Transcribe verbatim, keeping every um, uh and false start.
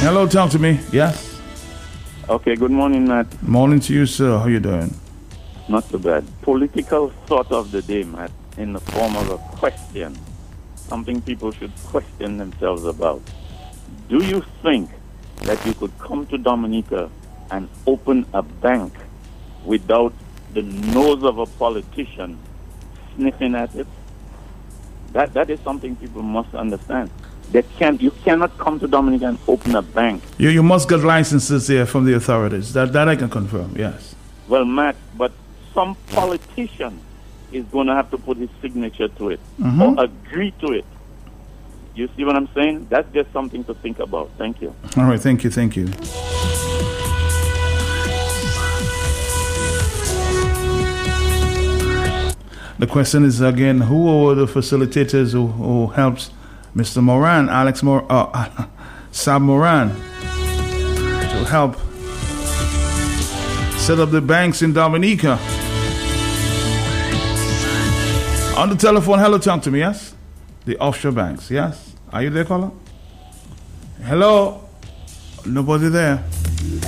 Hello, talk to me. Yes. Okay, good morning, Matt. Morning to you, sir. How you doing? Not too bad. Political thought of the day, Matt, in the form of a question. Something people should question themselves about. Do you think that you could come to Dominica and open a bank without the nose of a politician sniffing at it? That that is something people must understand. They can't. You cannot come to Dominica and open a bank. You you must get licenses there from the authorities. That that I can confirm. Yes. Well, Matt, but some politician is going to have to put his signature to it Mm-hmm. or agree to it. You see what I'm saying? That's just something to think about. Thank you. All right. Thank you. Thank you. The question is again: who are the facilitators who, who helps Mister Moran, Alex Mor, uh, Sab Moran, to help set up the banks in Dominica? On the telephone, hello, talk to me, yes? The offshore banks, yes? Are you there, caller? Hello? Nobody there.